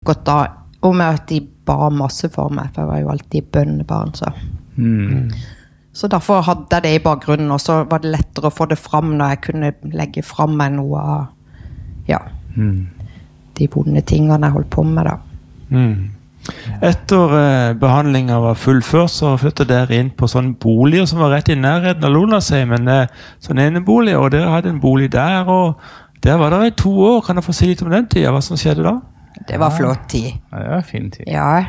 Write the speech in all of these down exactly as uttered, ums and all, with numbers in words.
sikkert da, og med at de ba masse for meg, for jeg var jo alltid bønnebarn, så. Mm. Så derfor hadde jeg det i bakgrunnen, og så var det lettere å få det fram når jeg kunne legge fram meg noe av, ja, Mm. de vonde tingene jeg holdt på med da. Mm. Etter eh, behandlingen var fullført, så flyttet dere inn på sånne boliger som var rett i nærheten av Lonaseimen, eh, sånn ene bolig, og dere hadde en bolig der, og der var dere i to år. Kan du få si litt om den tiden? Hva som skjedde da? Det var flott tid. Ja, det var fin tid. Ja,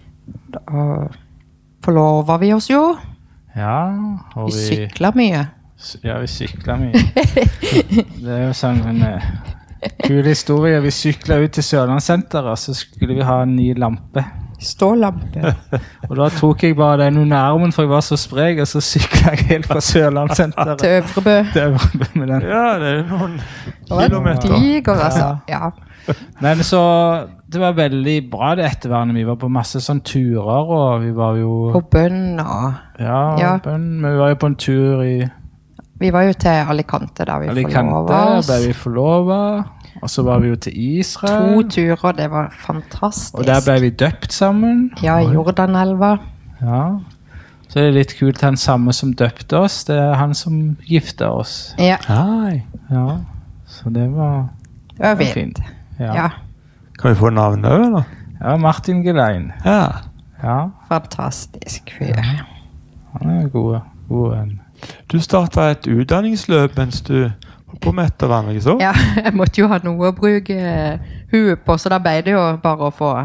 da forlovet vi oss jo. Ja, og Vi vi... syklet mye. Ja, vi syklet mye. Det er jo sånn en eh, kul historie. Vi syklet ut til Sørlandssenteret, så skulle vi ha en ny lampe. Stålampe. Og da tok jeg bare den under armen, for jeg var så sprek, og så syklet jeg helt fra Sørlandssenteret Til Øvrebø. til Øvrebø med den. Ja, det er noen Det var kilometer. diger, altså. Ja. Men så, det var veldig bra det etterværende. Vi var på masse sånne turer, og vi var jo... På bønn og... Ja, Ja. bønn, men vi var jo på en tur i Vi var jo til Alicante da vi Alicante, forlovet oss. ble vi forlovet, og så var vi jo til Israel. To turer, det var fantastisk. Og der ble vi døpt sammen. Ja, i Jordanelva. Ja. Så det er litt kult, han samme som døpte oss, det er han som gifte oss. Ja, Hei. Ja, så det var, det var det var fint. fint. Ja. Ja, Kan vi få navnet også, eller? Ja, Martin Gelein. Ja. Ja, fantastisk fyr. han er en god, god venn. Du startet et utdanningsløp mens du var på med ettervann, ikke så? Ja, jeg måtte jo ha noe å bruke huet på, så da ble det jo bare å få...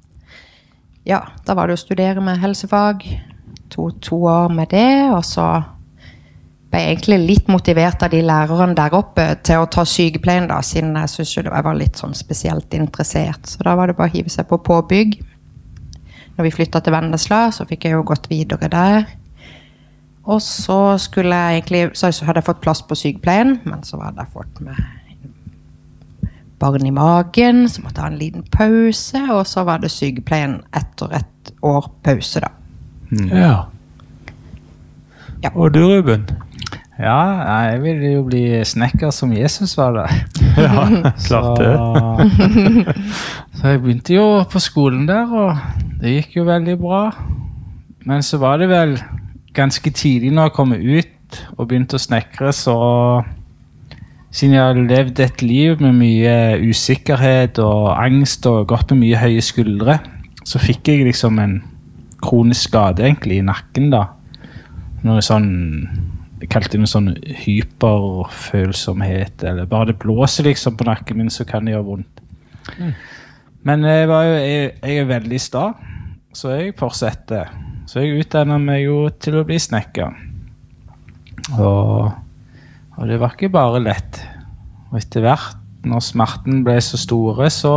Ja, da var det å studere med helsefag. To, to år med det, og så ble jeg egentlig litt motivert av de lærerne der oppe til å ta sykepleien da, siden jeg synes jo jeg var litt sånn spesielt interessert. Så da var det bare å hive seg på påbygg. Når vi flyttet til Vennesla, så fikk jeg jo gått videre der. Og så skulle jeg egentlig, så hadde jeg fått plass på sykepleien, men så hadde jeg fått med barn i magen, så måtte jeg ha en liten pause, og så var det sykepleien etter et år pause da. Mm. Ja. Ja. Og du, Ruben? Ja, jeg ville jo bli snekker som Jesus var der. Ja, klart det. Så, så jeg begynte jo på skolen der, og det gikk jo veldig bra. Men så var det vel ganske tidlig når jeg kom ut og begynte å snekre, så siden jeg har levd et liv med mye usikkerhet og angst og gått med mye høye skuldre, så fikk jeg liksom en kronisk skade egentlig i nakken da. Noe sånn, jeg kalte det sånn hyperfølsomhet, eller bare det blåser liksom på nakken min, så kan det gjøre vondt. Mm. Men jeg, var jo, jeg, jeg er veldig sta, så jeg fortsetter. Så jeg utdannet meg jo til å bli snekker. Og, og det var ikke bare lett. Og etter hvert, når smerten ble så store, så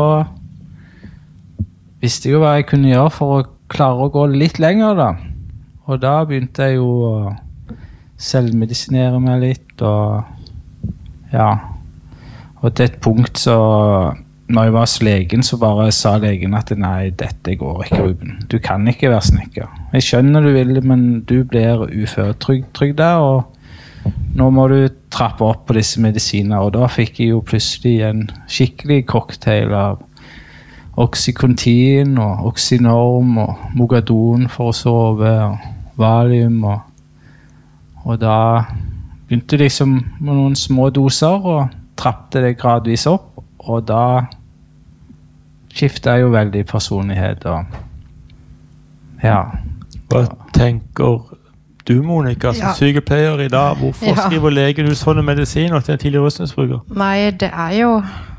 visste jeg jo hva jeg kunne gjøre for å klare å gå litt lenger da. Og da begynte jeg jo å selvmedisinere meg litt, og ja. Og til et punkt så... Når jeg var hos legen, så bare sa legen at nei, dette går ikke, Ruben. Du kan ikke være snekker. Jeg skjønner du vil, men du blir uføretrygda, og nå må du trappe opp på disse medisiner. Og da fikk jeg jo plutselig en skikkelig cocktail av Oxycontin og Oxynorm og Mogadon for å sove, og Valium. Og, og da begynte jeg liksom med noen små doser og trappte det gradvis opp. Og da skiftet jeg jo veldig personlighet, og ja. Hva tenker du, Monica, som Ja. sykepleier i dag? Hvorfor Ja. skriver legen ut sånne medisiner til en tidligere rusmisbruker? Nei, det er jo...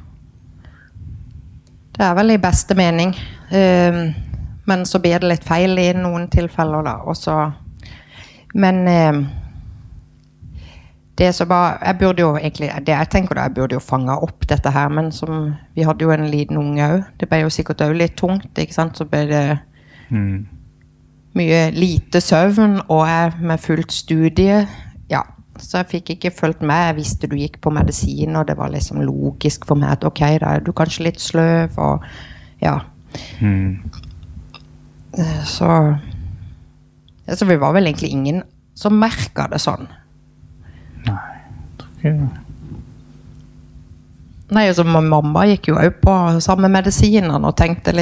Det er vel i beste mening. Um, men så blir det litt feil i noen tilfeller da, og så... Men... Um, Det som var, jeg burde jo egentlig, det jeg tenker da, jeg burde jo fange opp dette her, men som, vi hadde jo en liten unge også. Det ble jo sikkert også litt tungt, ikke sant? Så ble det Mm. mye lite søvn, og jeg med fullt studie, ja. Så jeg fikk ikke følt med, jeg visste du gikk på medisin, og det var liksom logisk for meg at ok, da er du kanskje litt sløv, og ja. Mm. Så, så vi var vel egentlig ingen som merket det sånn. Ja. Nei, altså mamma gikk jo også på samme medisinene og tenkte litt